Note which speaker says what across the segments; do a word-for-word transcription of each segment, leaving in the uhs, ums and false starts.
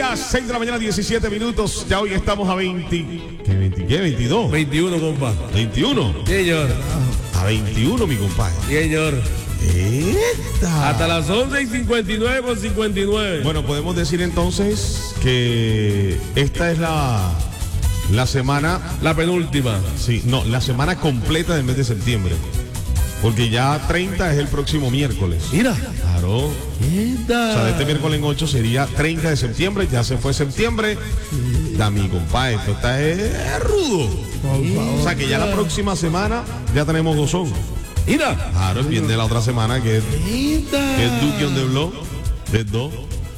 Speaker 1: días, seis de la mañana, diecisiete minutos. Ya hoy estamos a veinte. ¿Qué veinte? ¿Qué? ¿veintidós?
Speaker 2: veintiuno, compa.
Speaker 1: ¿veintiuno?
Speaker 2: Señor.
Speaker 1: A veintiuno, mi compadre.
Speaker 2: Señor.
Speaker 1: Esta.
Speaker 2: Hasta las once y cincuenta y nueve con cincuenta y nueve.
Speaker 1: Bueno, podemos decir entonces que esta es la, la semana.
Speaker 2: La penúltima.
Speaker 1: Sí, no, la semana completa del mes de septiembre. Porque ya treinta es el próximo miércoles.
Speaker 2: Mira.
Speaker 1: Claro.
Speaker 2: Esta.
Speaker 1: O sea, de este miércoles en ocho sería treinta de septiembre. Ya se fue septiembre. Da mi compadre, esto está es rudo. O sea, que ya la próxima semana ya tenemos gozón.
Speaker 2: Mira.
Speaker 1: Claro, el viernes de la otra semana que es,
Speaker 2: Esta.
Speaker 1: que es Duque on the Block. De dos.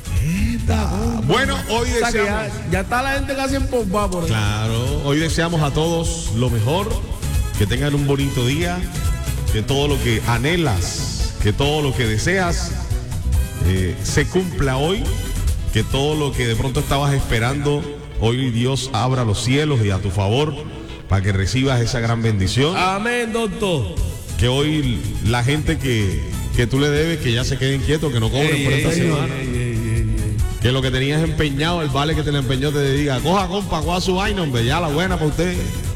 Speaker 1: Bueno, hoy
Speaker 2: O sea, que
Speaker 1: deseamos.
Speaker 2: ya, ya está la gente casi en pompa por ahí.
Speaker 1: Claro, hoy deseamos a todos lo mejor. Que tengan un bonito día. Que todo lo que anhelas, que todo lo que deseas eh, se cumpla hoy, que todo lo que de pronto estabas esperando, hoy Dios abra los cielos y a tu favor para que recibas esa gran bendición.
Speaker 2: Amén, doctor.
Speaker 1: Que hoy la gente que, que tú le debes, que ya se queden quietos, que no cobren
Speaker 2: Ey,
Speaker 1: por
Speaker 2: ey,
Speaker 1: esta
Speaker 2: ey,
Speaker 1: semana.
Speaker 2: ey, ey, ey, ey.
Speaker 1: Que lo que tenías empeñado, el vale que te lo empeñó te diga, coja compa, coja su vaina, hombre, ya la buena para usted.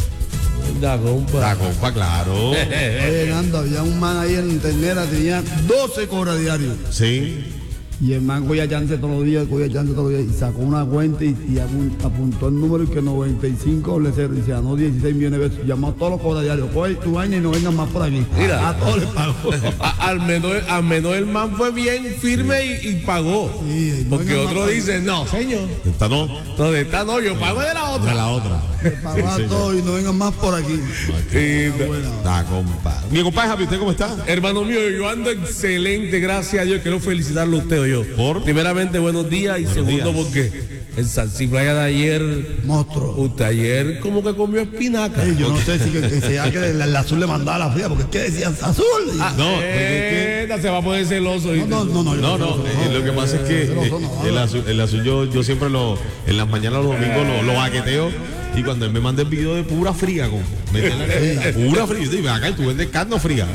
Speaker 2: Da, compa.
Speaker 1: La compa, claro.
Speaker 3: Oye, Nando, había un man ahí en Ternera, tenía doce cobras diarios.
Speaker 1: Sí.
Speaker 3: Y el man cogía chance todos los días, cogía chance todos los días. Y sacó una cuenta y, y apun- apuntó el número y que noventa y cinco le cero. Y dice, no, dieciséis millones de veces. Llamó a todos los cobras diarios. Coge tu vaina y no vengan más por aquí.
Speaker 2: Mira.
Speaker 3: A todos les pagó.
Speaker 2: A- al, menos, al menos el man fue bien firme y, y pagó.
Speaker 3: Sí, no
Speaker 2: Porque
Speaker 3: vengan
Speaker 2: otro
Speaker 3: más
Speaker 2: dice, no, señor.
Speaker 1: Esta no.
Speaker 2: No, de esta no, yo pago de la
Speaker 1: De
Speaker 2: otra.
Speaker 1: la otra.
Speaker 3: Le pagó a
Speaker 1: Sí,
Speaker 3: todos y no vengan más por aquí.
Speaker 2: Y,
Speaker 1: La compa. Mi compadre Javi, ¿usted cómo está?
Speaker 2: hermano mío, yo ando excelente, gracias a Dios. Quiero felicitarlo a usted o yo.
Speaker 1: ¿Por?
Speaker 2: Primeramente, buenos días. Y
Speaker 1: Buenos
Speaker 2: segundo,
Speaker 1: días.
Speaker 2: porque en Salsi Playa de ayer,
Speaker 3: Monstruo.
Speaker 2: usted ayer como que comió espinaca.
Speaker 3: Ey, yo no sé si que, que sea que el, el azul le mandaba la fría, porque es que decían azul. Y-
Speaker 2: Ah,
Speaker 1: No,
Speaker 2: eh, esta se va a poner celoso. ¿viste?
Speaker 3: no, no, no, yo
Speaker 1: No, no,
Speaker 3: sé,
Speaker 1: eh, lo que pasa es que
Speaker 3: no,
Speaker 1: eh,
Speaker 3: no, no,
Speaker 1: el
Speaker 3: no.
Speaker 1: azul, el azul yo, yo siempre lo, en las mañanas los domingos lo, lo baqueteo y cuando él me manda el video de pura fría, como, métele la- pura fría, y acá y tú vendes carne fría.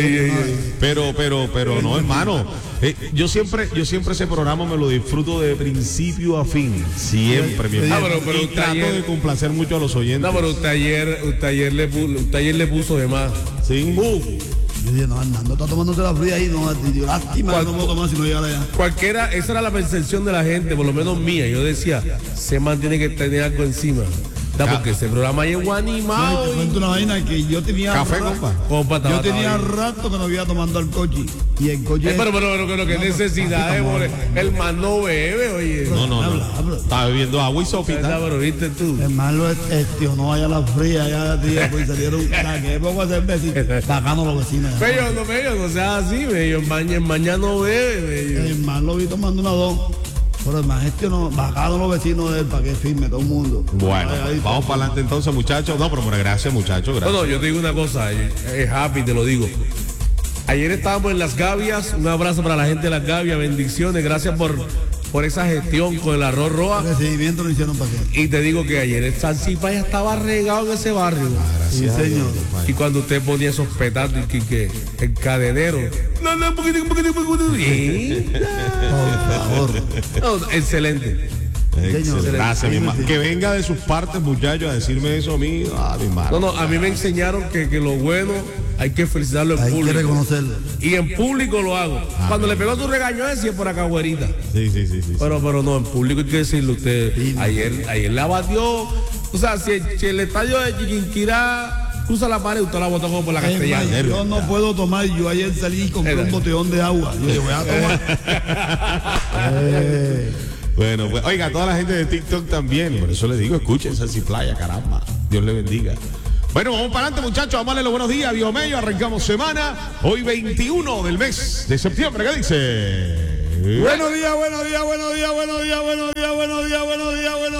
Speaker 1: Pero, pero, pero no, hermano, eh, yo siempre, yo siempre ese programa me lo disfruto de principio a fin, siempre, mi hermano.
Speaker 2: Ah, pero- pero
Speaker 1: y
Speaker 2: usted
Speaker 1: trato
Speaker 2: ayer-
Speaker 1: de complacer mucho a los oyentes.
Speaker 2: No, pero usted ayer, usted ayer le puso, usted ayer le puso de más.
Speaker 1: Sí.
Speaker 3: Yo dije, no, Nando está tomándose la fría ahí. No, tío, lástima que no puedo tomar si no llega allá.
Speaker 2: Cualquiera, esa era la percepción de la gente, por lo menos mía. Yo decía, se mantiene que tener algo encima. Da, porque ese programa llegó
Speaker 3: No,
Speaker 2: animado.
Speaker 3: y te cuento una vaina que yo tenía.
Speaker 1: Café,
Speaker 3: ra-
Speaker 1: compa.
Speaker 2: Compa, estaba-
Speaker 3: Yo tenía
Speaker 2: estaba bien.
Speaker 3: rato que no había tomando el coche. Y el coche.
Speaker 2: Eh, pero, pero, pero, pero, qué necesidad de more- el man no bebe, oye.
Speaker 1: No, no, no.
Speaker 3: Habla, habla.
Speaker 1: Estaba bebiendo agua y
Speaker 2: Esa,
Speaker 1: sopita.
Speaker 2: pero viste tú.
Speaker 3: El man lo gestionó allá a la fría, allá tío, pues salieron. La que poco hacer vecinos. Bacano los vecinos.
Speaker 2: Bello, no, bello, no sea así, bello. El man, el man ya no bebe, bello.
Speaker 3: El man lo vi tomando una dos. Pero el man gestionó, bacano los vecinos de él para que firme todo el mundo.
Speaker 1: Bueno,
Speaker 3: Ahí, ahí,
Speaker 1: vamos para adelante entonces, muchachos. No, pero bueno, gracias, muchachos,
Speaker 2: No,
Speaker 1: gracias.
Speaker 2: no, yo te digo una cosa, es happy, te lo digo. Ayer estábamos en Las Gavias, un abrazo para la gente de Las Gavias, bendiciones, gracias por, por esa gestión con el arroz roja.
Speaker 3: El recibimiento lo hicieron para qué.
Speaker 2: Y te digo que ayer el Salsipa ya estaba regado en ese barrio.
Speaker 3: Sí, señor.
Speaker 2: Y cuando usted ponía esos petatos y que, que el cadenero. No, no, un poquitico, un poquitico, un poquitico. Y-
Speaker 3: Por favor.
Speaker 2: No, excelente.
Speaker 1: Excelente. Gracias, mi
Speaker 3: Sí,
Speaker 1: hermano.
Speaker 3: sí.
Speaker 1: Que venga de sus partes, muchachos, a decirme eso a mí. Ah, mi hermano.
Speaker 2: No, no, a mí me enseñaron que, que lo bueno hay que felicitarlo en
Speaker 3: Hay que
Speaker 2: público.
Speaker 3: reconocerlo.
Speaker 2: Y en público lo hago. Cuando le pegó su regaño es si es por acá, güerita.
Speaker 1: Sí, sí, sí, sí.
Speaker 2: Pero, pero no, en público hay que decirlo usted. Ayer, ayer la batió. O sea, si el, si el estadio de Chiquinquirá cruza la pared, usted la botó como por la
Speaker 3: Es más,
Speaker 2: castellana.
Speaker 3: yo no puedo tomar. Yo ayer salí y compré un botellón de agua. Yo dije, voy a tomar. Eh,
Speaker 1: Bueno, pues, oiga, toda la gente de TikTok también. Por eso les digo, escuchen Salsi Playa, caramba. Dios le bendiga. Bueno, vamos para adelante, muchachos. Vamos a darle los buenos días, Dios mío. Arrancamos semana. Hoy veintiuno del mes de septiembre. ¿Qué dice?
Speaker 3: Buenos días, buenos días, buenos días, buenos días, buenos días, buenos días, buenos días, buenos días.